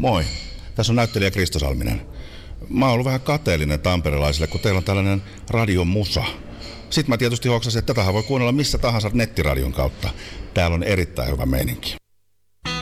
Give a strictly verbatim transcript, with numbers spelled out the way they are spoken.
Moi. Tässä on näyttelijä Kristo Salminen. Mä oon ollut vähän kateellinen tamperelaisille, kun teillä on tällainen radiomusa. Sitten mä tietysti hoksasin, että tätähän voi kuunnella missä tahansa nettiradion kautta. Täällä on erittäin hyvä meininki.